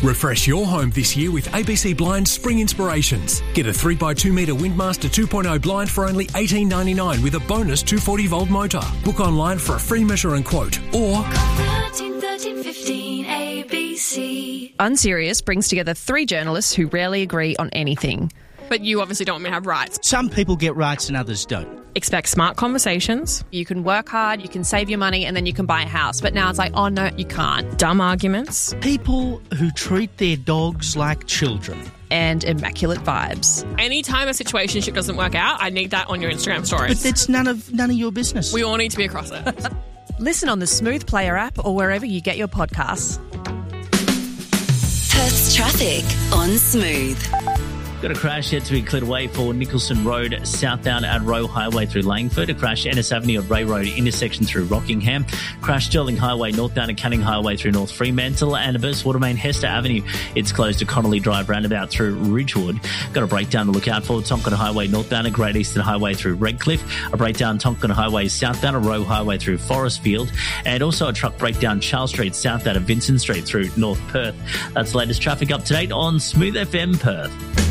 Refresh your home this year with ABC Blinds Spring Inspirations. Get a 3x2 metre Windmaster 2.0 blind for only $18.99 with a bonus 240-volt motor. Book online for a free measure and quote, or... 1315 ABC. Unserious brings together three journalists who rarely agree on anything. But you obviously don't want me to have rights. Some people get rights and others don't. Expect smart conversations. You can work hard, you can save your money, and then you can buy a house. But now it's like, oh no, you can't. Dumb arguments. People who treat their dogs like children. And immaculate vibes. Anytime a situationship doesn't work out, I need that on your Instagram stories. But it's none of your business. We all need to be across it. Listen on the Smooth Player app or wherever you get your podcasts. Perth's traffic on Smooth. Got a crash yet to be cleared away for Nicholson Road southbound at Roe Highway through Langford. A crash Ennis Avenue at Ray Road intersection through Rockingham. Crash Stirling Highway northbound at Canning Highway through North Fremantle. And a burst water main Hester Avenue. It's closed to Connolly Drive roundabout through Ridgewood. Got a breakdown to look out for. Tonkin Highway northbound at Great Eastern Highway through Redcliffe. A breakdown Tonkin Highway southbound at Roe Highway through Forestfield. And also a truck breakdown Charles Street southbound at Vincent Street through North Perth. That's the latest traffic up to date on Smooth FM Perth.